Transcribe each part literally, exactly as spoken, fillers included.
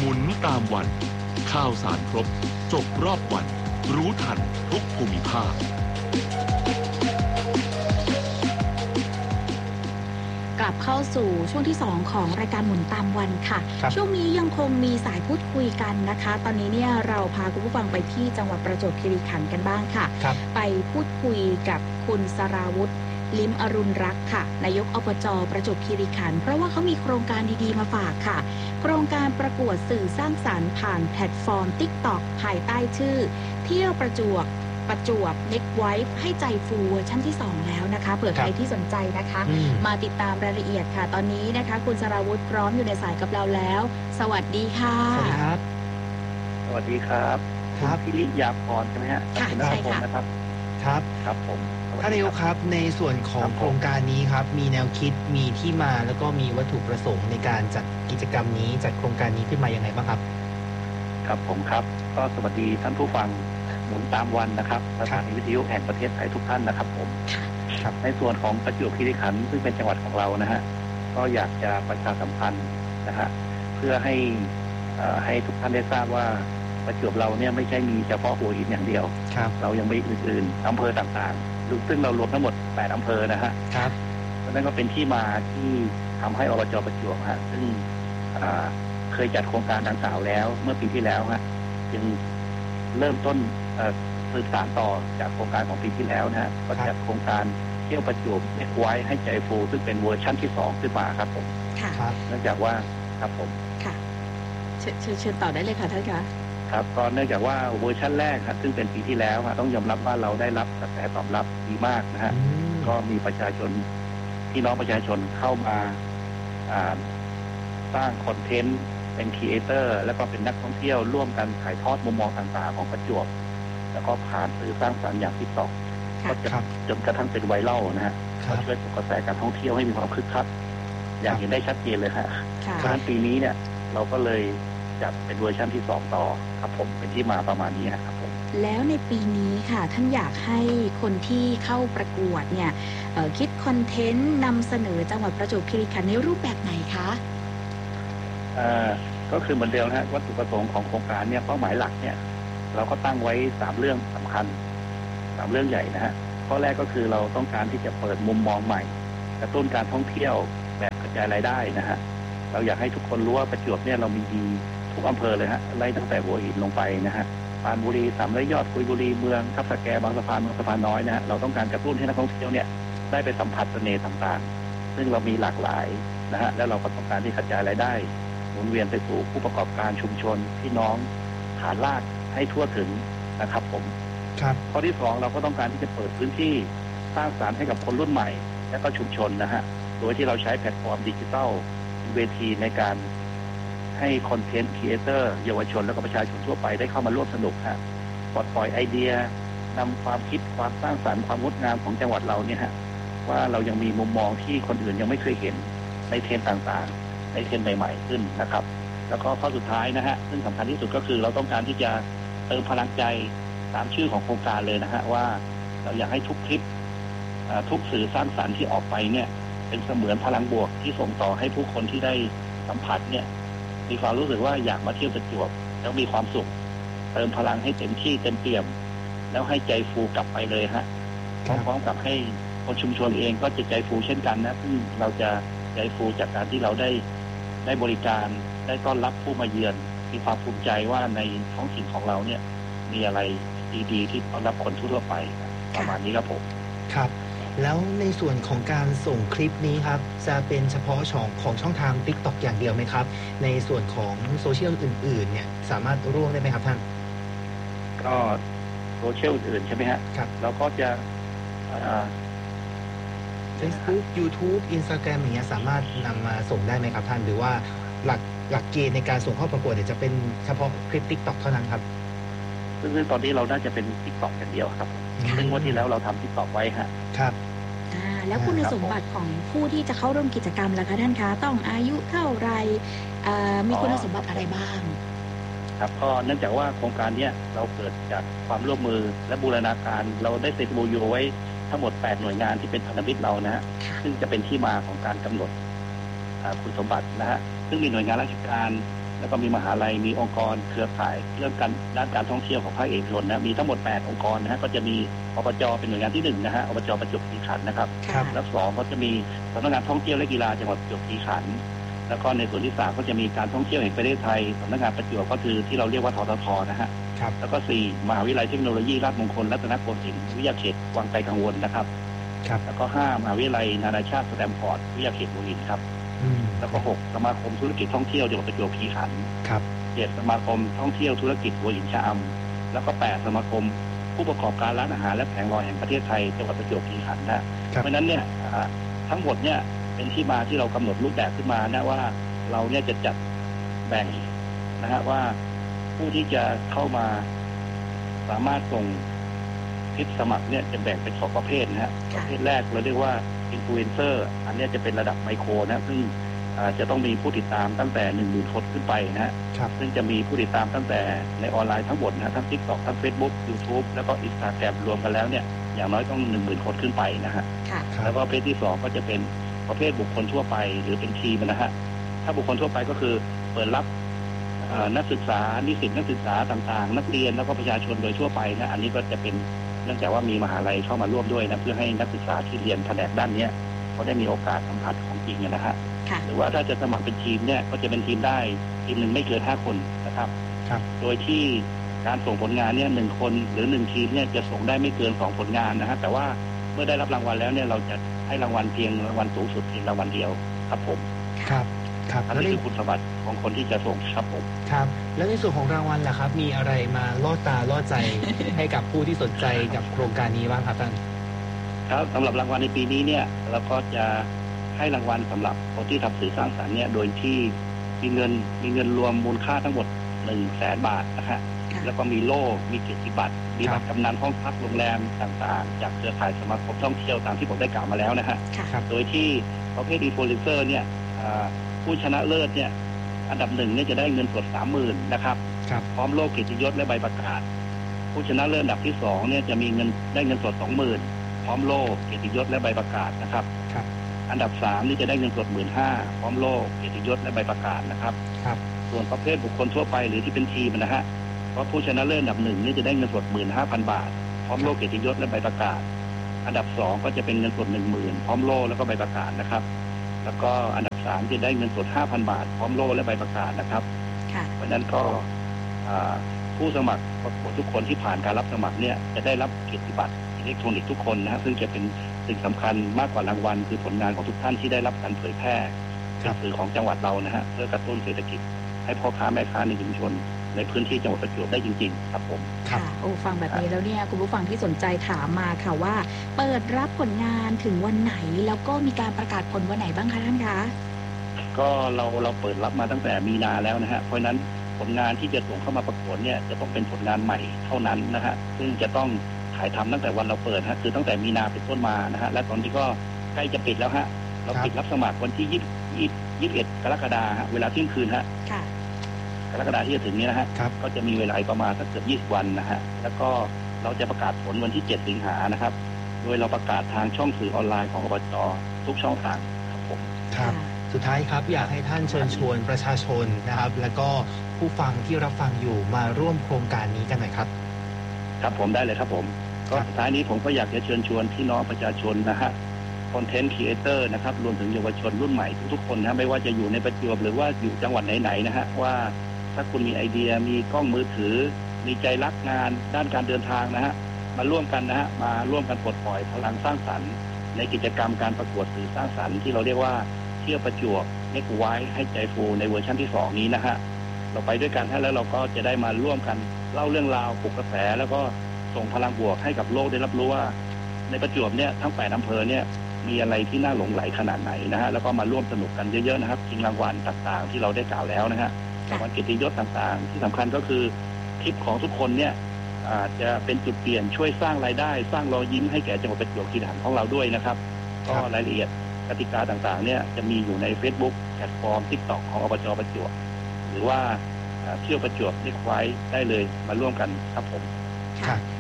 มุนตามวันข่าวสารครบจบรอบวันรู้ทันทุกภูมิภาคกลับเข้าสู่ช่วงที่สองของรายการหมุนตามวันค่ะช่วงนี้ยังคงมีสายพูดคุยกันนะคะตอนนี้เนี่ยเราพาคุณผู้ฟังไปที่จังหวัดประจวบคีรีขันธ์กันบ้างค่ะไปพูดคุยกับคุณสราวุฒิลิ้มอรุณรักษ์ค่ะนายกอบจ.ประจวบคีรีขันธ์เพราะว่าเขามีโครงการดีๆมาฝากค่ะโครงการประกวดสื่อสร้างสรรค์ผ่านแพลตฟอร์ม ติ๊กต็อก ภายใต้ชื่อเที่ยวประจวบประจวบ Next Wife ให้ใจฟูเวอร์ชั่นที่สองแล้วนะคะเผื่อใครที่สนใจนะคะมาติดตามรายละเอียดค่ะตอนนี้นะคะคุณสราวุฒิพร้อมอยู่ในสายกับเราแล้วสวัสดีค่ะสวัสดีครับสวัสดีครับครับพิริยาพรใช่ไหมฮะค่ะใช่ค่ะนะครับครับครับผมท่านนายกครับในส่วนของโครงการนี้ครับมีแนวคิดมีที่มาแล้วก็มีวัตถุประสงค์ในการจัดกิจกรรมนี้จัดโครงการนี้ขึ้นมายังไงบ้างครับครับผมครับก็สวัสดีท่านผู้ฟังหมุนตามวันนะครับสถานีวิทยุแห่งประเทศไทยทุกท่านนะครับผมในส่วนของประจวบคีรีขันธ์ซึ่งเป็นจังหวัดของเรานะฮะก็อยากจะประชาสัมพันธ์นะฮะเพื่อให้ให้ทุกท่านได้ทราบว่าประจวบเราเนี่ยไม่ใช่มีเฉพาะหัวหินอย่างเดียวเรายังมีอื่นๆอำเภอต่างๆซึ่งเรารวมทั้งหมดแปดอำเภอนะฮะครับนั่นก็เป็นที่มาที่ทำให้อบจ.ประจวบฮะซึ่งเคยจัดโครงการดังกล่าวแล้วเมื่อปีที่แล้วฮะจึงเริ่มต้นสืบสานต่อจากโครงการของปีที่แล้วนะฮะก็จัดโครงการเที่ยวประจวบเน็กไว้ให้ใจฟูซึ่งเป็นเวอร์ชั่นที่สองขึ้นมาครับผมค่ะเนื่องจากว่าครับผมค่ะเชิญเชิญต่อได้เลยค่ะท่านคะครับก็เนื่องจากว่าเวอร์ชั่นแรกครับซึ่งเป็นปีที่แล้วต้องยอมรับว่าเราได้รับกระแสตอบรับดีมากนะฮะก็มีประชาชนพี่น้องประชาชนเข้ามาสร้างคอนเทนต์เป็นครีเอเตอร์แล้วก็เป็นนักท่องเที่ยวร่วมกันถ่ายทอดมุมมองต่างๆของประจวบแล้วก็ผ่านสื่อสร้างสรรค์อย่างติ๊กต็อกก็จะจนกระทั่งเป็นไวรัลนะฮะก็ช่วยส่งกระแสการท่องเที่ยวให้มีความคึกคักอย่างเห็นได้ชัดเจนเลยฮะเพราะฉะนั้นปีนี้เนี่ยเราก็เลยจัดเป็นเวอร์ชันที่สองต่อครับผมเป็นที่มาประมาณนี้ครับผมแล้วในปีนี้ค่ะท่านอยากให้คนที่เข้าประกวดเนี่ยคิดคอนเทนต์นำเสนอจังหวัดประจวบคีรีขันธ์ในรูปแบบไหนคะอ่าก็คือเหมือนเดิมฮะวัตถุประสงค์ของโครงการเนี่ยเป้าหมายหลักเนี่ยเราก็ตั้งไว้สามเรื่องสำคัญสามเรื่องใหญ่นะฮะข้อแรกก็คือเราต้องการที่จะเปิดมุมมองใหม่กระตุ้นการท่องเที่ยวแบบกระจายรายได้นะฮะเราอยากให้ทุกคนรู้ว่าประจวบเนี่ยเรามีดีทุกอำเภอเลยฮะไล่ตั้งแต่หัวหินลงไปนะฮะปรานบุรีสามร้อยยอดกุยบุรีเมืองทับสแกบางสะพานบางสะพานน้อยนะฮะเราต้องการกระตุ้นให้นักท่องเที่ยวเนี่ยได้ไปสัมผัสเสน่ห์ต่างๆซึ่งเรามีหลากหลายนะฮะแล้วเราก็ต้องการที่กระจายรายได้หมุนเวียนไปสู่ผู้ประกอบการชุมชนพี่น้องฐานรากให้ทั่วถึงนะครับผมครับข้อที่สองเราก็ต้องการที่จะเปิดพื้นที่สร้างสรรค์ให้กับคนรุ่นใหม่และก็ชุมชนนะฮะโดยที่เราใช้แพลตฟอร์มดิจิทัลเวทีในการให้คอนเทนต์ครีเอเตอร์เยาวชนและก็ประชาชนทั่วไปได้เข้ามาร่วมสนุกฮะปลดปล่อยไอเดียนำความคิดความสร้างสรรค์ความงดงามของจังหวัดเราเนี่ยฮะว่าเรายังมีมุมมองที่คนอื่นยังไม่เคยเห็นในเทรนด์ต่างๆในเทรนด์ใหม่ๆขึ้นนะครับแล้วก็ข้อสุดท้ายนะฮะซึ่งสำคัญที่สุดก็คือเราต้องการที่จะเติมพลังใจตามชื่อของโครงการเลยนะฮะว่าเราอยากให้ทุกคลิปทุกสื่อสร้างสรรค์ที่ออกไปเนี่ยเป็นเสมือนพลังบวกที่ส่งต่อให้ผู้คนที่ได้สัมผัสเนี่ยมีความรู้สึกว่าอยากมาเที่ยวประจวบแล้วมีความสุขเติมพลังให้เต็มที่เต็มเปี่ยมแล้วให้ใจฟูกลับไปเลยฮะพร้อมๆกับให้คนชุมชนเองก็จะใจฟูเช่นกันนะซึ่งเราจะใจฟูจากการที่เราได้ได้บริการได้ต้อนรับผู้มาเยือนมีความภูมิใจว่าในท้องถิ่นของเราเนี่ยมีอะไรดีๆที่ต้อนรับคนทั่วไปประมาณนี้ครับผมครับแล้วในส่วนของการส่งคลิปนี้ครับจะเป็นเฉพาะช่องของช่องทาง ติ๊กต็อก อย่างเดียวไหมครับในส่วนของโซเชียลอื่นๆเนี่ยสามารถร่วมได้ไหมครับท่านก็โซเชียลอื่นใช่ไหมฮะครับเราก็จะเฟซบุ๊ก ยูทูบ อินสตาแกรมอย่างเงี้ยสามารถนำมาส่งได้ไหมครับท่านหรือว่าหลักหลักเกณฑ์ในการส่งเข้าประกวดเนี่ยจะเป็นเฉพาะคลิป ติ๊กต็อก เท่านั้นครับซึ่งตอนนี้เราน่าจะเป็น ติ๊กต็อก อย่างเดียวครับซึ่งวันที่แล้วเราทำ ติ๊กต็อก ไว้ฮะครับอ่าแล้วคุณสมบัติของผู้ที่จะเข้าร่วมกิจกรรมล่ะคะท่านคะต้องอายุเท่าไรมีคุณสมบัติอะไรบ้างครับก็เนื่องจากว่าโครงการนี้เราเกิดจากความร่วมมือและบูรณาการเราได้เซ็น เอ็ม โอ ยู ไว้ทั้งหมดแปดหน่วยงานที่เป็นพันธมิตรเรานะฮะซึ่งจะเป็นที่มาของการกำหนดคุณสมบัตินะฮะซึ่งมีหน่วยงานราชการแล้วก็มีมหาลัยมีองค์กรเครือข่ายเรื่องการด้านการท่องเที่ยวของภาคเอกชนนะมีทั้งหมดแปดองค์กรนะฮะก็จะมีอบจเป็นหน่วยงานที่หนึ่งนะฮะอบจประจวบคีรีขันธ์นะครับแล้วสองก็จะมีสำนักงานท่องเที่ยวและกีฬาจังหวัดประจวบคีรีขันธ์แล้วก็ในส่วนที่สามก็จะมีการท่องเที่ยวแห่งประเทศไทยสำนักงานประจวบก็คือที่เราเรียกว่าทททนะฮะแล้วก็สี่มหาวิทยาลัยเทคโนโลยีราชมงคลรัตนโกสินทร์วิทยาเขตวังไกลกังวลนะครับแล้วก็ห้ามหาวิทยาลัยนานาชาติสแตมฟอร์ดวิทยาเขตหัวหินครับแล้วก็หกสมาคมธุรกิจท่องเที่ยวจังหวัดประจวบคีรีขันธ์เจ็ดสมาคมท่องเที่ยวธุรกิจหัวหินชะอำแล้วก็แปดสมาคมผู้ประกอบการร้านอาหารและแผงลอยแห่งประเทศไทยจังหวัดประจวบคีรีขันธ์นะเพราะฉะนั้นเนี่ยทั้งหมดเนี่ยเป็นที่มาที่เรากำหนดรูปแบบขึ้นมานะว่าเราเนี่ยจะจัดแบ่งนะฮะว่าผู้ที่จะเข้ามาสามารถส่งคลิปสมัครเนี่ยจะแบ่งเป็นสองประเภทนะฮะประเภทแรกเราเรียกว่าอินฟลูเอนเซอร์อันนี้จะเป็นระดับไมโครนะซึ่งจะต้องมีผู้ติดตามตั้งแต่หนึ่งหมื่นคนขึ้นไปนะฮะซึ่งจะมีผู้ติดตามตั้งแต่ในออนไลน์ทั้งหมดนะทั้ง ทิกต็อก ทั้ง Facebook YouTube แล้วก็ Instagram รวมกันแล้วเนี่ยอย่างน้อยต้อง หนึ่งหมื่นคนขึ้นไปนะฮะแล้วก็ประเภทที่สองก็จะเป็นประเภทบุคคลทั่วไปหรือเป็นทีมนะฮะถ้าบุคคลทั่วไปก็คือเปิดรับนักศึกษานิสิตนักศึกษาต่างๆนักเรียนแล้วก็ประชาชนโดยทั่วไปนะอันนี้ก็จะเป็นเนื่องจากว่ามีมหาลัยเข้ามาร่วมด้วยนะเพื่อให้นักศึกษาที่เรียนแผนกด้านนี้เขาได้มีโอกาสสัมผัสของจริงนะฮะหรือว่าถ้าจะสมัครเป็นทีมเนี่ยก็จะเป็นทีมได้ทีมหนึ่งไม่เกินห้าคนนะครับโดยที่การส่งผลงานเนี่ยหนึ่งคนหรือหนึ่งทีมเนี่ยจะส่งได้ไม่เกินสองผลงานนะฮะแต่ว่าเมื่อได้รับรางวัลแล้วเนี่ยเราจะให้รางวัลเพียงรางวัลสูงสุดเพียงรางวัลเดียวครับผมครับครับอันนี้คือคุณสมบัติของคนที่จะส่งครับผมครับแล้วในส่วนของรางวัลล่ะครับมีอะไรมาล่อตาล่อใจ ให้กับผู้ที่สนใจกับโครงการนี้บ้างครับท่านครับสำหรับรางวัลในปีนี้เนี่ยเราก็จะให้รางวัลสำหรับคนที่ทำสื่อสร้างสรรค์เนี่ยโดยที่มีเงินมีเงินรวมมูลค่าทั้งหมดหนึ่งแสนบาทนะฮะแล้วก็มีโล่มีเกียรติบัตรมีบัตรกำนันห้องพักโรงแรมต่างๆจากเครือข่ายสมาคมท่องเที่ยวตามที่ผมได้กล่าวมาแล้วนะฮะโดยที่ประเภทอินฟลูเอนเซอร์เนี่ยผู้ชนะเลิศเนี่ยอันดับหนึ่งเนี่ยจะได้เงินสดสามหมื่นนะครับพร้อมโล่เกียรติยศและใบประกาศผู้ชนะเลิศอันดับที่สองเนี่ยจะมีเงินได้เงินสดสองหมื่นพร้อมโล่เกียรติยศและใบประกาศนะครับอันดับสามนี่จะได้เงินสดหมื่นห้าพร้อมโล่เกียรติยศและใบประกาศนะครับส่วนประเภทบุคคลทั่วไปหรือที่เป็นทีมนะฮะเพราะผู้ชนะเลิศอันดับหนึ่งนี่จะได้เงินสดหมื่นห้าพันบาทพร้อมโล่เกียรติยศและใบประกาศอันดับสองก็จะเป็นเงินสดหนึ่งหมื่นพร้อมโล่แล้วก็ใบประกาศนะครับแล้วก็อันดับสามจะได้เงินสด ห้าพัน บาทพร้อมโล่และใบประกาศนะครับเพราะฉะนั้นก็ผู้สมัครประกวดทุกคนที่ผ่านการรับสมัครเนี่ยจะได้รับเกียรติบัตรอิเล็กทรอนิกส์ทุกคนนะฮะซึ่งจะเป็นสิ่งสำคัญมากกว่ารางวัลคือผลงานของทุกท่านที่ได้รับการเผยแพร่สื่อของจังหวัดเรานะฮะเพื่อกระตุ้นเศรษฐกิจให้พ่อค้าแม่ค้าในชุมชนในพื้นที่จังหวัดประจวบได้จริงๆครับผมค่ะโอ้ฟังแบบนี้แล้วเนี่ยคุณผู้ฟังที่สนใจถามมาค่ะว่าเปิดรับผลงานถึงวันไหนแล้วก็มีการประกาศผลวันไหนบ้างคะท่านคะก็เราเราเปิดรับมาตั้งแต่มีนาแล้วนะฮะเพราะฉะนั้นผลงานที่จะส่งเข้ามาประกวดเนี่ยจะต้องเป็นผลงานใหม่เท่านั้นนะฮะซึ่งจะต้องถ่ายทำตั้งแต่วันเราเปิดฮะคือตั้งแต่มีนาเป็นต้นมานะฮะและตอนนี้ก็ใกล้จะปิดแล้วฮะเราปิดรับสมัครวันที่ยี่สิบยี่สิบเอ็ดกรกฎาคมเวลาเที่ยงคืนฮะกรกฎาคมที่จะถึงนี้นะฮะก็จะมีเวลาประมาณสักเกือบยี่สิบวันนะฮะแล้วก็เราจะประกาศผลวันที่เจ็ดสิงหานะครับโดยเราประกาศทางช่องสื่อออนไลน์ของอบจทุกช่องทางครับผมครับสุดท้ายครับอยากให้ท่านเชิญชวนประชาชนนะครับแล้วก็ผู้ฟังที่รับฟังอยู่มาร่วมโครงการนี้กันหน่อยครับครับผมได้เลยครับผมก็สุดท้ายนี้ผมก็อยากจะเชิญชวนพี่น้องประชาชนนะฮะคอนเทนต์ครีเอเตอร์นะครับรวมถึงเยาวชนรุ่นใหม่ทุกๆคนนะไม่ว่าจะอยู่ในประจวบหรือว่าอยู่จังหวัดไหนๆนะฮะว่าถ้าคุณมีไอเดียมีกล้องมือถือมีใจรักงานด้านการเดินทางนะฮะมาร่วมกันนะฮะมาร่วมกันปลดปล่อยพลังสร้างสรรค์ในกิจกรรมการประกวดสื่อสร้างสรรค์ที่เราเรียกว่าเที่ยวประจวบเมกไว้ให้ใจฟูในเวอร์ชันที่สองนี้นะฮะเราไปด้วยกันแล้วเราก็จะได้มาร่วมกันเล่าเรื่องราวปลุกกระแสแล้วก็ส่งพลังบวกให้กับโลกได้รับรู้ว่าในประจวบเนี่ยทั้งแปดอำเภอเนี่ยมีอะไรที่น่าหลงไหลขนาดไหนนะฮะแล้วก็มาร่วมสนุกกันเยอะๆนะครับชิงรางวัลต่างๆที่เราได้กล่าวแล้วนะฮะรางวัลเกียรติยศต่างๆที่สำคัญก็คือคลิปของทุกคนเนี่ยอาจจะเป็นจุดเปลี่ยนช่วยสร้างรายได้สร้างรอยยิ้มให้แก่จังหวัดประจวบคีรีขันธ์ของเราด้วยนะครับก็รายละเอียดกติกาต่างๆเนี่ยจะมีอยู่ใน Facebook แพลตฟอร์ม ทิกต็อก ของอบจประจวบหรือว่าเที่ยวประจวบเรียกไว้ได้เลยมาร่วมกันครับผมครับ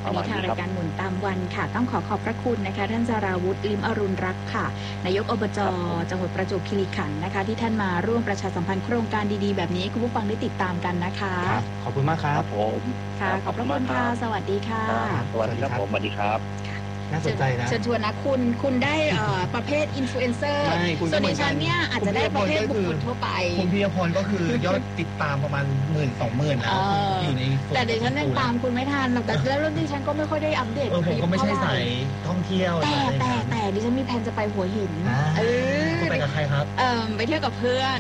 วันนี้ทางรายการหมุนตามวันค่ะต้องขอขอบพระคุณนะคะท่านสราวุฒิลิมอรุณรักษ์ค่ะนายกอบจ.จังหวัดประจวบคีรีขันธ์นะคะที่ท่านมาร่วมประชาสัมพันธ์โครงการดีๆแบบนี้คุณผู้ฟังได้ติดตามกันนะคะขอบคุณมากครับผมค่ะขอบพระคุณค่ะสวัสดีค่ะสวัสดีครับผมสวัสดีครับน่าสนใจนะเชิญชวนนะคุณคุณได้ประเภทอินฟลูเอนเซอร์ส่วนดิฉันเนี่ยอาจจะได้ประเภทบุคคลทั่วไปคุณพิยพรก็คือยอดติดตามประมาณหมื่นสองหมื่นแล้วอยู่ในแต่ดิฉันยังตามคุณไม่ทันหรอกแต่แล้วดิฉันก็ไม่ค่อยได้อัปเดตเออผมก็ไม่ใช่สายท่องเที่ยวแต่แต่แต่ดิฉันมีแผนจะไปหัวหินเออไปกับใครครับเออไปเที่ยวกับเพื่อน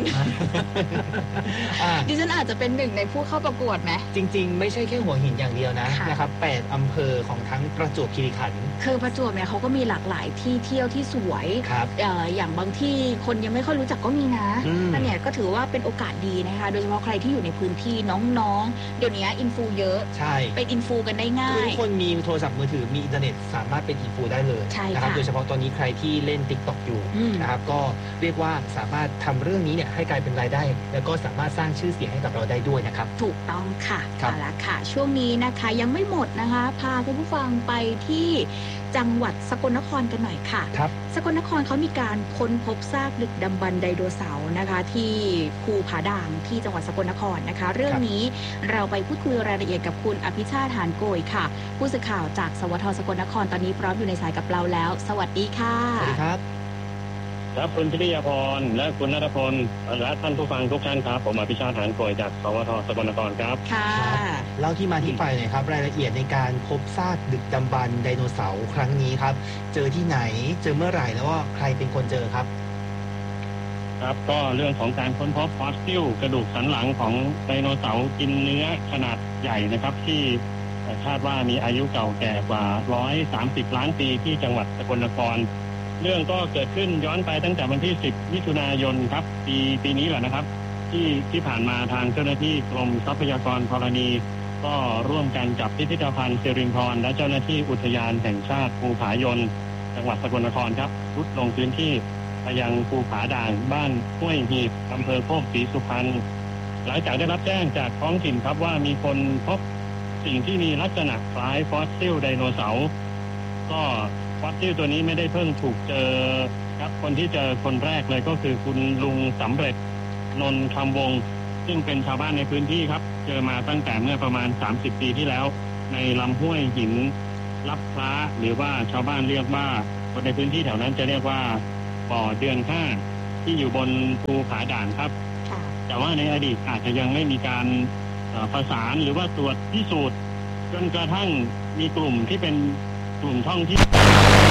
ดิฉันอาจจะเป็นหนึ่งในผู้เข้าประกวดไหมจริงๆไม่ใช่แค่หัวหินอย่างเดียวนะนะครับแปดอำเภอของทั้งประจวบคีรีขันธ์คือประจวบเนี่ยเขาก็มีหลากหลายที่เที่ยวที่สวยเอ่ออย่างบางที่คนยังไม่ค่อยรู้จักก็มีนะนั่นเนี่ยก็ถือว่าเป็นโอกาสดีนะคะโดยเฉพาะใครที่อยู่ในพื้นที่น้องๆเดี๋ยวนี้อินฟูเยอะใช่เป็นอินฟูกันได้ง่ายทุกคนมีโทรศัพท์มือถือมีอินเทอร์เน็ตสามารถเป็นอินฟูได้เลยนะครับโดยเฉพาะตอนนี้ใครที่เล่น TikTok อยู่นะครับก็เรียกว่าสามารถทำเรื่องนี้เนี่ยให้กลายเป็นรายได้แล้วก็สามารถสร้างชื่อเสียงให้กับเราได้ด้วยนะครับถูกต้องค่ะเอาละค่ะช่วงนี้นะคะยังไม่หมดนะคะพาคุณผู้ฟังไปที่จังหวัดสกลนครกันหน่อยค่ะสกลนครเขามีการค้นพบซากดึกดำบรรพ์ไดโนเสาร์นะคะที่ภูผาด่างที่จังหวัดสกลนครนะคะเรื่องนี้เราไปพูดคุยรายละเอียดกับคุณอภิชาติหานโกยค่ะผู้สื่อข่าวจากสวท.สกลนครตอนนี้พร้อมอยู่ในสายกับเราแล้วสวัสดีค่ะสวัสดีครับครับคุณพิริยาพรและคุณณัฐพลและท่านผู้ฟังทุกท่านครับผมอภิชาติหานโกยจากสวท.สกลนครครับค่ะเล่าที่มาที่ไปหน่อยครับรายละเอียดในการพบซากดึกดำบรรพ์ไดโนเสาร์ครั้งนี้ครับเจอที่ไหนเจอเมื่อไหร่แล้วว่าใครเป็นคนเจอครับครับก็เรื่องของการค้นพบฟอสซิลกระดูกสันหลังของไดโนเสาร์กินเนื้อขนาดใหญ่นะครับที่คาดว่ามีอายุเก่าแก่กว่าหนึ่งร้อยสามสิบล้านปีที่จังหวัดสกลนครเรื่องก็เกิดขึ้นย้อนไปตั้งแต่วันที่สิบมิถุนายนครับปีปีนี้แหละนะครับที่ที่ผ่านมาทางเจ้าหน้าที่กรมทรัพยากรธรณีก็ร่วมกันกับพิพิธภัณฑ์สิรินธรและเจ้าหน้าที่อุทยานแห่งชาติภูผายนจังหวัดสกลนครครับรุดลงพื้นที่ไปยังภูผาด่างบ้านห้วยหีบอำเภอโคกศรีสุพรรณหลังจากได้รับแจ้งจากท้องถิ่นครับว่ามีคนพบสิ่งที่มีลักษณะคล้ายฟอสซิลไดโนเสาร์ก็ฟอสซิลตัวนี้ไม่ได้เพิ่งถูกเจอครับคนที่เจอคนแรกเลยก็คือคุณลุงสำเร็จนนท์คำวงซึ่งเป็นชาวบ้านในพื้นที่ครับเจอมาตั้งแต่เมื่อประมาณสามสิบปีที่แล้วในลำห้วยหินลับพร้าหรือว่าชาวบ้านเรียกว่าคนในพื้นที่แถวนั้นจะเรียกว่าบ่อเดือนห้าที่อยู่บนภูผาด่างครับแต่ว่าในอดีตอาจจะยังไม่มีการประสานหรือว่าตรวจพิสูจน์จนกระทั่งมีกลุ่มที่เป็นกลุ่มท่องเที่ยว